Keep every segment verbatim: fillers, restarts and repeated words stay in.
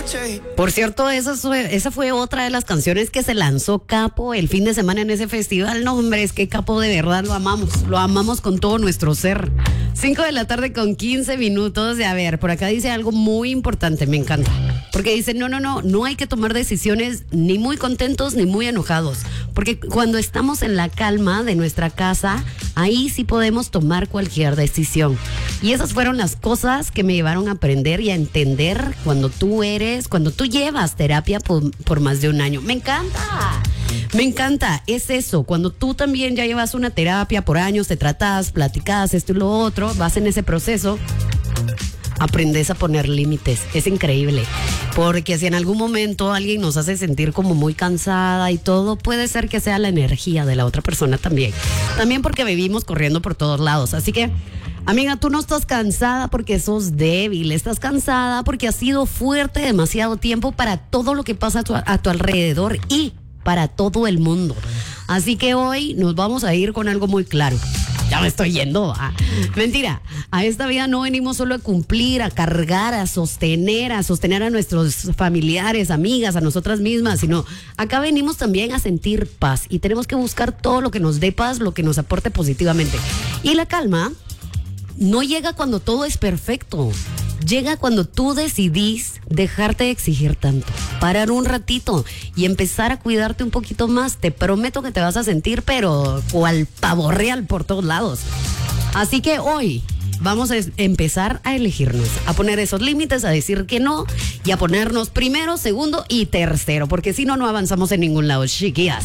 Por cierto, esa fue, esa fue otra de las canciones que se lanzó Capo el fin de semana en ese festival. No, hombre, es que Capo de verdad lo amamos, lo amamos con todo nuestro ser. Cinco de la tarde con quince minutos. A ver, por acá dice algo muy importante, me encanta. Porque dice, no, no, no, no hay que tomar decisiones ni muy contentos ni muy enojados. Porque cuando estamos en la calma de nuestra casa, ahí sí podemos tomar cualquier decisión. Y esas fueron las cosas que me llevaron a aprender y a entender cuando tú eres, cuando tú llevas terapia por, por más de un año. Me encanta. Me encanta, es eso, cuando tú también ya llevas una terapia por años, te tratas, platicas esto y lo otro, vas en ese proceso, aprendes a poner límites, es increíble, porque si en algún momento alguien nos hace sentir como muy cansada y todo, puede ser que sea la energía de la otra persona también, también porque vivimos corriendo por todos lados, así que amiga, tú no estás cansada porque sos débil, estás cansada porque has sido fuerte demasiado tiempo para todo lo que pasa a tu, a tu alrededor y para todo el mundo. Así que hoy nos vamos a ir con algo muy claro. Ya me estoy yendo. Ah. Mentira, a esta vida no venimos solo a cumplir, a cargar, a sostener, a sostener a nuestros familiares, amigas, a nosotras mismas, sino acá venimos también a sentir paz y tenemos que buscar todo lo que nos dé paz, lo que nos aporte positivamente. Y la calma no llega cuando todo es perfecto. Llega cuando tú decidís dejarte de exigir tanto, parar un ratito y empezar a cuidarte un poquito más. Te prometo que te vas a sentir, pero cual pavo real por todos lados. Así que hoy vamos a empezar a elegirnos, a poner esos límites, a decir que no y a ponernos primero, segundo y tercero, porque si no, no avanzamos en ningún lado, chiquillas.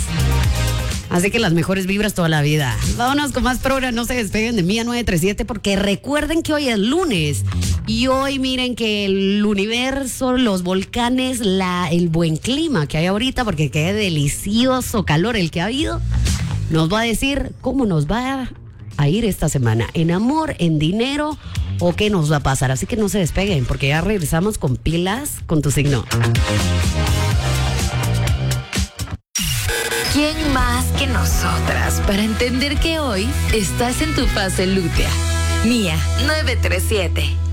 Así que las mejores vibras toda la vida. Vámonos con más programa, no se despeguen de Mía nueve tres siete, porque recuerden que hoy es lunes. Y hoy miren que el universo, los volcanes, la, el buen clima que hay ahorita, porque qué delicioso calor el que ha habido, nos va a decir cómo nos va a ir esta semana. En amor, en dinero o qué nos va a pasar. Así que no se despeguen, porque ya regresamos con pilas con tu signo. ¿Quién más que nosotras para entender que hoy estás en tu fase lútea? Mía nueve tres siete.